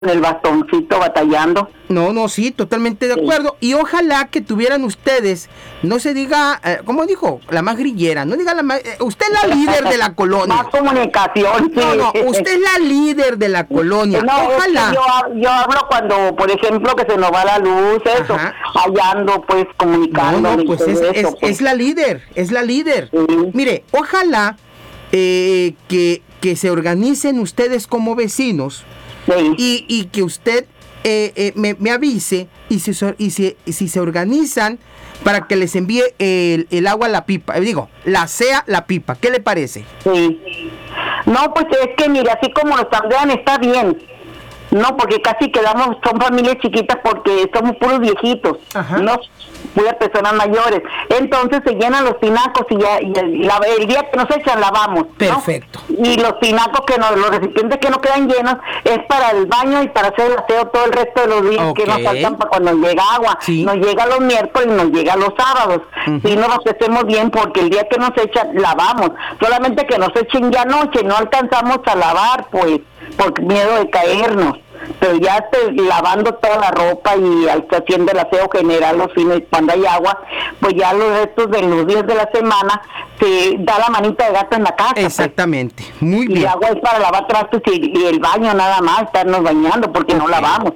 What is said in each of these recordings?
el bastoncito batallando. No, sí, totalmente de acuerdo. Y ojalá que tuvieran ustedes, no se diga, ¿cómo dijo? La más grillera, no diga la más... usted es la líder de la colonia. Más comunicación, sí. No, usted es la líder de la colonia. No, ojalá. Es que yo hablo cuando, por ejemplo, que se nos va la luz, eso. Ajá. Allá ando, pues, comunicando. No, pues es la líder, es la líder. Sí. Mire, ojalá que se organicen ustedes como vecinos. Sí. Y que usted me avise y si se organizan para que les envíe el agua a la pipa, la SEA la pipa, ¿qué le parece? Sí. No, pues es que mire, así como nos plantean está bien. No, porque casi quedamos, son familias chiquitas porque somos puros viejitos. Ajá. No puras personas mayores. Entonces se llenan los tinacos y el día que nos echan lavamos. Perfecto. ¿No? Y los tinacos los recipientes que no quedan llenos es para el baño y para hacer el aseo todo el resto de los días que nos faltan para cuando llega agua. Sí. Nos llega los miércoles y nos llega los sábados. Y nos hacemos bien porque el día que nos echan lavamos. Solamente que nos echen ya anoche, no alcanzamos a lavar pues por miedo de caernos. Pero ya lavando toda la ropa y haciendo el aseo general los fines cuando hay agua, pues ya los restos de los días de la semana se da la manita de gato en la casa. Exactamente, pues. Muy bien. Y el agua es para lavar trastos y el baño nada más, estarnos bañando porque no lavamos.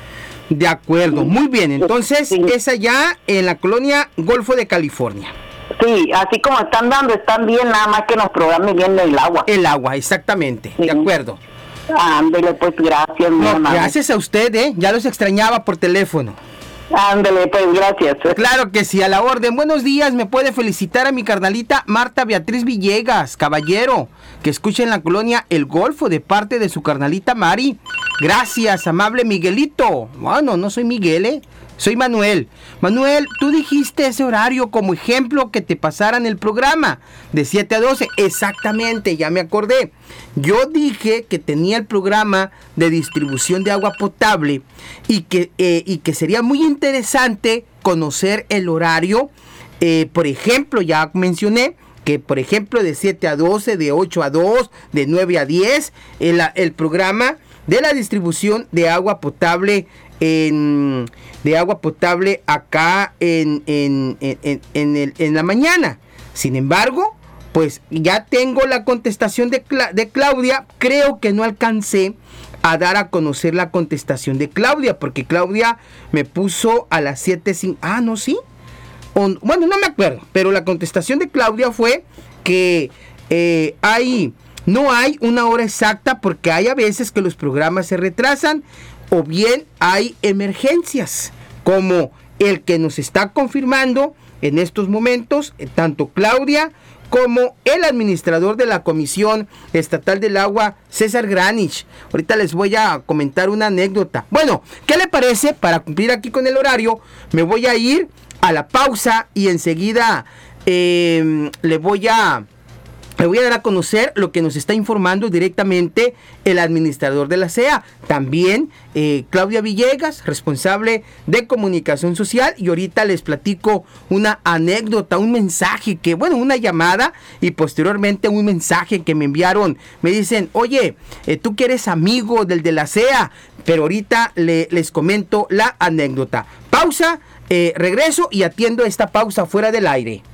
De acuerdo, muy bien. Entonces es allá en la colonia Golfo de California. Sí, así como están bien, nada más que nos programen bien el agua. El agua, exactamente, de acuerdo. Ándele, pues gracias, mi hermano. Gracias a usted, ya los extrañaba por teléfono. Ándele, pues gracias. Claro que sí, a la orden. Buenos días, me puede felicitar a mi carnalita Marta Beatriz Villegas, caballero, que escucha en la colonia El Golfo de parte de su carnalita Mari. Gracias, amable Miguelito. Bueno, no soy Miguel, soy Manuel. Manuel, tú dijiste ese horario como ejemplo que te pasaran el programa de 7 a 12. Exactamente, ya me acordé. Yo dije que tenía el programa de distribución de agua potable y que sería muy interesante conocer el horario. Por ejemplo, ya mencioné que, por ejemplo, de 7 a 12, de 8 a 2, de 9 a 10, el programa de la distribución de agua potable acá en la mañana. Sin embargo, pues ya tengo la contestación de Claudia. Creo que no alcancé a dar a conocer la contestación de Claudia, porque Claudia me puso a las 7:05. Ah, no, sí. Bueno, no me acuerdo, pero la contestación de Claudia fue que no hay una hora exacta porque hay a veces que los programas se retrasan o bien hay emergencias como el que nos está confirmando en estos momentos tanto Claudia como el administrador de la Comisión Estatal del Agua, César Granich. Ahorita les voy a comentar una anécdota. Bueno, ¿qué le parece? Para cumplir aquí con el horario, me voy a ir a la pausa y enseguida le voy a dar a conocer lo que nos está informando directamente el administrador de la SEA. También Claudia Villegas, responsable de comunicación social. Y ahorita les platico una anécdota, un mensaje una llamada y posteriormente un mensaje que me enviaron. Me dicen, oye, tú que eres amigo del de la SEA. Pero ahorita les comento la anécdota. Pausa, regreso y atiendo esta pausa fuera del aire.